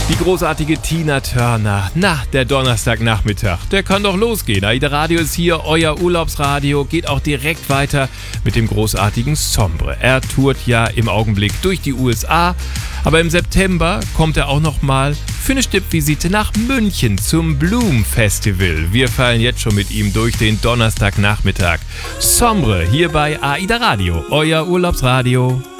Die großartige Tina Turner. Na, der Donnerstagnachmittag, der kann doch losgehen. AIDA Radio ist hier, euer Urlaubsradio. Geht auch direkt weiter mit dem großartigen Sombre. Er tourt ja im Augenblick durch die USA, aber im September kommt er auch nochmal für eine Stippvisite nach München zum Bloom Festival. Wir fallen jetzt schon mit ihm durch den Donnerstagnachmittag. Sombre hier bei AIDA Radio, euer Urlaubsradio.